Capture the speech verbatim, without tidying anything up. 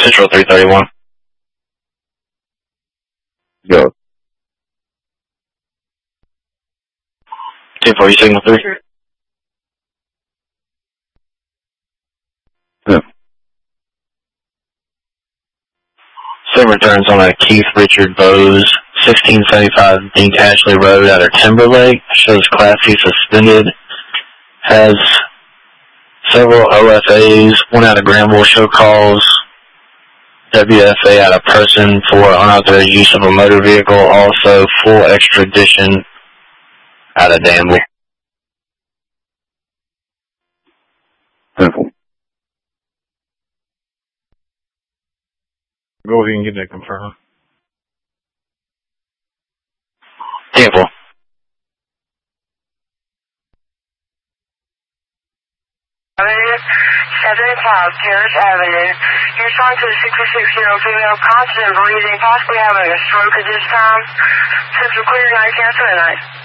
Central three thirty-one. Go. ten four, you signal three? Yeah. Same returns on a Keith Richard Bose, sixteen seventy-five Dean Ashley Road out of Timberlake. Shows Class C suspended. Has several O F As, one out of Granville show calls, W F A out of person for unauthorized use of a motor vehicle, also full extradition out of Danville. Simple. Go ahead and get that confirmed. Danville. seven o'clock, Terrace Avenue. You're responding to the six four six zero female, constant breathing, possibly having a stroke at this time. Central clear, night, cancel at night.